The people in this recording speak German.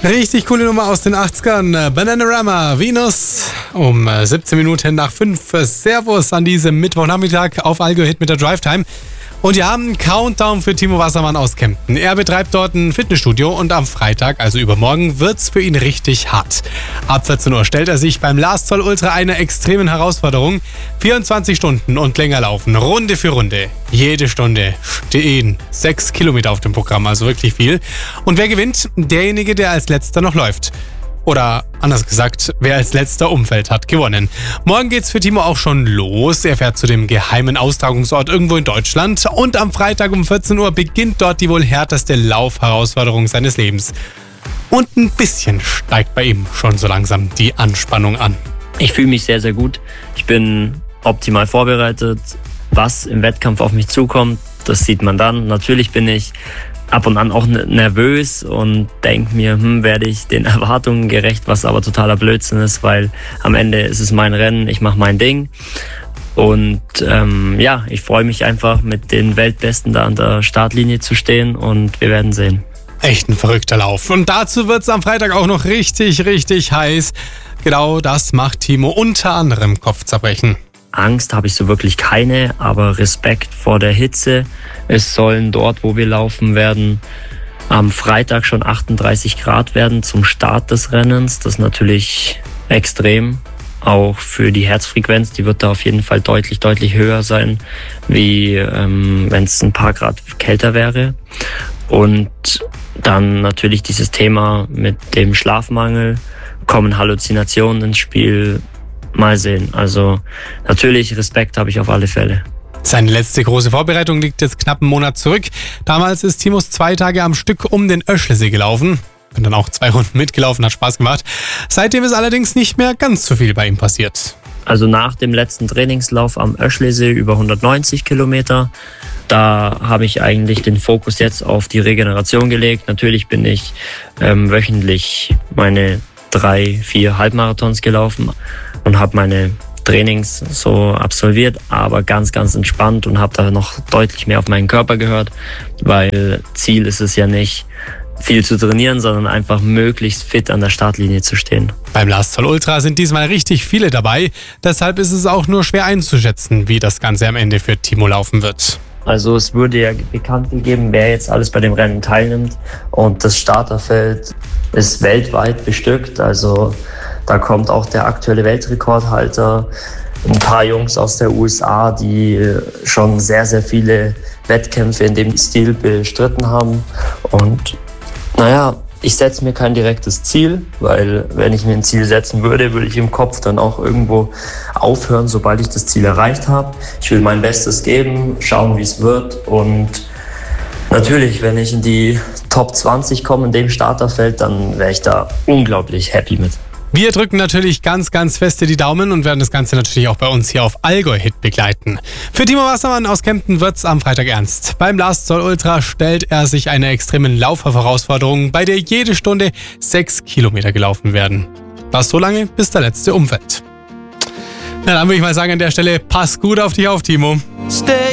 Richtig coole Nummer aus den 80ern. Bananarama, Venus, um 17 Minuten nach 5. Servus an diesem Mittwochnachmittag auf Allgäu Hit mit der Drive Time. Und wir haben einen Countdown für Timo Wassermann aus Kempten. Er betreibt dort ein Fitnessstudio und am Freitag, also übermorgen, wird's für ihn richtig hart. Ab 14 Uhr stellt er sich beim Last Zoll Ultra einer extremen Herausforderung. 24 Stunden und länger laufen, Runde für Runde. Jede Stunde stehen 6 Kilometer auf dem Programm, also wirklich viel. Und wer gewinnt? Derjenige, der als letzter noch läuft. Oder anders gesagt, wer als letzter umfällt, hat gewonnen. Morgen geht's für Timo auch schon los. Er fährt zu dem geheimen Austragungsort irgendwo in Deutschland. Und am Freitag um 14 Uhr beginnt dort die wohl härteste Laufherausforderung seines Lebens. Und ein bisschen steigt bei ihm schon so langsam die Anspannung an. Ich fühle mich sehr, sehr gut. Ich bin optimal vorbereitet. Was im Wettkampf auf mich zukommt, das sieht man dann. Natürlich bin ich ab und an auch nervös und denke mir, werde ich den Erwartungen gerecht, was aber totaler Blödsinn ist, weil am Ende ist es mein Rennen, ich mache mein Ding. Und ich freue mich einfach, mit den Weltbesten da an der Startlinie zu stehen und wir werden sehen. Echt ein verrückter Lauf. Und dazu wird es am Freitag auch noch richtig, richtig heiß. Genau das macht Timo unter anderem Kopfzerbrechen. Angst habe ich so wirklich keine, aber Respekt vor der Hitze. Es sollen dort, wo wir laufen werden, am Freitag schon 38 Grad werden zum Start des Rennens. Das ist natürlich extrem, auch für die Herzfrequenz. Die wird da auf jeden Fall deutlich, deutlich höher sein, wie wenn es ein paar Grad kälter wäre. Und dann natürlich dieses Thema mit dem Schlafmangel, kommen Halluzinationen ins Spiel. Mal sehen. Also natürlich Respekt habe ich auf alle Fälle. Seine letzte große Vorbereitung liegt jetzt knapp einen Monat zurück. Damals ist Timos 2 Tage am Stück um den Öschlesee gelaufen. Bin dann auch 2 Runden mitgelaufen, hat Spaß gemacht. Seitdem ist allerdings nicht mehr ganz so viel bei ihm passiert. Also nach dem letzten Trainingslauf am Öschlesee über 190 Kilometer, da habe ich eigentlich den Fokus jetzt auf die Regeneration gelegt. Natürlich bin ich wöchentlich meine 3-4 Halbmarathons gelaufen und habe meine Trainings so absolviert, aber ganz, ganz entspannt und habe da noch deutlich mehr auf meinen Körper gehört, weil Ziel ist es ja nicht, viel zu trainieren, sondern einfach möglichst fit an der Startlinie zu stehen. Beim Last Zoll Ultra sind diesmal richtig viele dabei, deshalb ist es auch nur schwer einzuschätzen, wie das Ganze am Ende für Timo laufen wird. Also es wurde ja bekannt gegeben, wer jetzt alles bei dem Rennen teilnimmt und das Starterfeld ist weltweit bestückt, also da kommt auch der aktuelle Weltrekordhalter, ein paar Jungs aus der USA, die schon sehr, sehr viele Wettkämpfe in dem Stil bestritten haben. Und ich setze mir kein direktes Ziel, weil wenn ich mir ein Ziel setzen würde, würde ich im Kopf dann auch irgendwo aufhören, sobald ich das Ziel erreicht habe. Ich will mein Bestes geben, schauen, wie es wird. Und natürlich, wenn ich in die Top 20 komme in dem Starterfeld, dann wäre ich da unglaublich happy mit. Wir drücken natürlich ganz, ganz feste die Daumen und werden das Ganze natürlich auch bei uns hier auf Allgäu Hit begleiten. Für Timo Wassermann aus Kempten wird's am Freitag ernst. Beim Last Zoll Ultra stellt er sich einer extremen Laufherausforderung, bei der jede Stunde 6 Kilometer gelaufen werden. Das so lange, bis der letzte umfällt. Na, dann würde ich mal sagen, an der Stelle, pass gut auf dich auf, Timo. Stay